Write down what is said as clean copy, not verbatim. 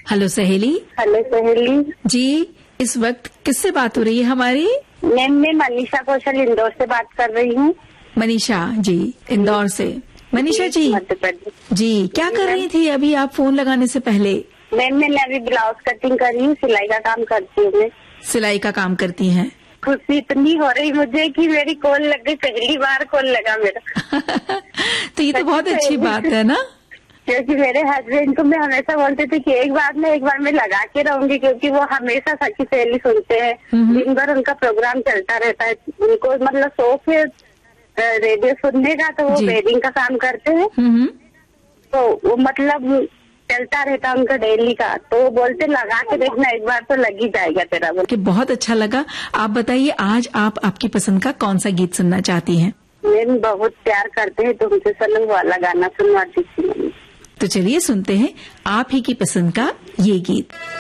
Hello सहेली। Hello सहेली जी, इस वक्त किससे बात हो रही है हमारी? मैं मनीषा कौशल इंदौर से बात कर रही हूँ। मनीषा जी, इंदौर से। मनीषा जी, मध्य प्रदेश। जी क्या कर रही थी अभी आप फोन लगाने से पहले? मैंने अभी ब्लाउज कटिंग कर रही हूँ, सिलाई का काम करती हूँ मैं। सिलाई का काम करती हैं? खुशी इतनी हो रही मुझे कि मेरी कॉल लग गई, पहली बार कॉल लगा मेरा। तो ये तो बहुत अच्छी बात है ना, क्योंकि मेरे हस्बैंड को मैं हमेशा बोलती थी कि एक बार मैं लगा के रहूंगी, क्योंकि वो हमेशा सखी सहेली सुनते हैं। दिन भर उनका प्रोग्राम चलता रहता है, उनको मतलब शौक है रेडियो सुनने का, तो वो वेडिंग का काम करते हैं। तो वो मतलब चलता रहता उनका डेली का, तो वो बोलते लगा के देखना, एक बार तो लग ही जाएगा तेरा। बोल कि बहुत अच्छा लगा। आप बताइए आज आप आपकी पसंद का कौन सा गीत सुनना चाहती हैं? मैं बहुत प्यार करते हैं तुमसे सनम वाला गाना सुनवाती थी। तो चलिए सुनते हैं आप ही की पसंद का ये गीत।